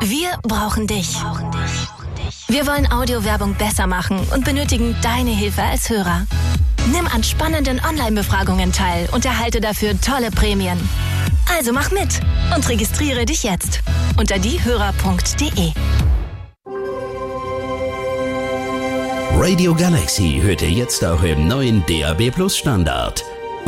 Wir brauchen dich. Wir wollen Audiowerbung besser machen und benötigen deine Hilfe als Hörer. Nimm an spannenden Online-Befragungen teil und erhalte dafür tolle Prämien. Also mach mit und registriere dich jetzt unter diehörer.de. Radio Galaxy hört ihr jetzt auch im neuen DAB+ Standard.